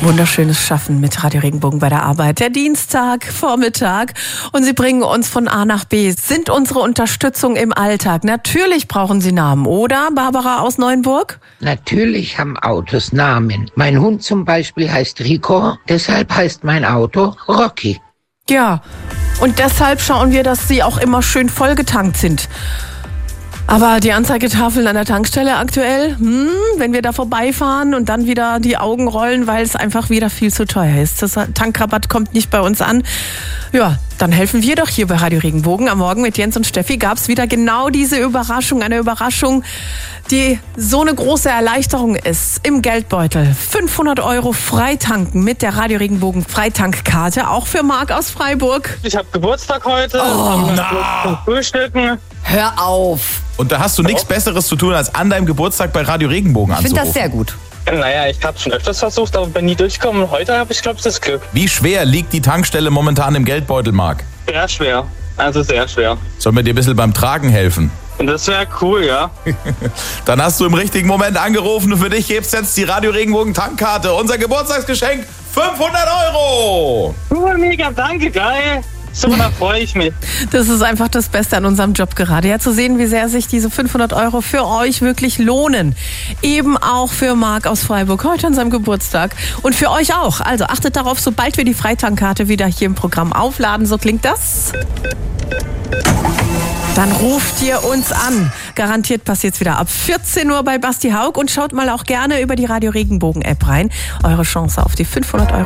Wunderschönes Schaffen mit Radio Regenbogen bei der Arbeit. Der Dienstag, Vormittag und Sie bringen uns von A nach B. Sind unsere Unterstützung im Alltag. Natürlich brauchen Sie Namen, oder, Barbara aus Neuenburg? Natürlich haben Autos Namen. Mein Hund zum Beispiel heißt Rico, deshalb heißt mein Auto Rocky. Ja, und deshalb schauen wir, dass Sie auch immer schön vollgetankt sind. Aber die Anzeigetafeln an der Tankstelle aktuell, wenn wir da vorbeifahren und dann wieder die Augen rollen, weil es einfach wieder viel zu teuer ist. Das Tankrabatt kommt nicht bei uns an. Ja, dann helfen wir doch hier bei Radio Regenbogen. Am Morgen mit Jens und Steffi gab es wieder genau diese Überraschung. Eine Überraschung, die so eine große Erleichterung ist. Im Geldbeutel 500 € freitanken mit der Radio Regenbogen Freitankkarte. Auch für Marc aus Freiburg. Ich habe Geburtstag heute. Zum Frühstücken. Hör auf. Und da hast du nichts Besseres zu tun, als an deinem Geburtstag bei Radio Regenbogen Ich anzurufen. finde das sehr gut. Naja, ich habe schon öfters versucht, aber bin nie durchgekommen. Heute habe ich, glaube ich, das Glück. Wie schwer liegt die Tankstelle momentan im Geldbeutel, Marc? Sehr schwer. Also sehr schwer. Sollen wir dir ein bisschen beim Tragen helfen? Und das wäre cool, ja. Dann hast du im richtigen Moment angerufen und für dich gibt's jetzt die Radio Regenbogen Tankkarte. Unser Geburtstagsgeschenk, 500 €! Cool, mega, danke, geil. So, da freue ich mich. Das ist einfach das Beste an unserem Job gerade. Ja, zu sehen, wie sehr sich diese 500 € für euch wirklich lohnen. Eben auch für Marc aus Freiburg heute an seinem Geburtstag. Und für euch auch. Also achtet darauf, sobald wir die Freitankkarte wieder hier im Programm aufladen. So klingt das. Dann ruft ihr uns an. Garantiert passiert's wieder ab 14 Uhr bei Basti Haug. Und schaut mal auch gerne über die Radio Regenbogen App rein. Eure Chance auf die 500 €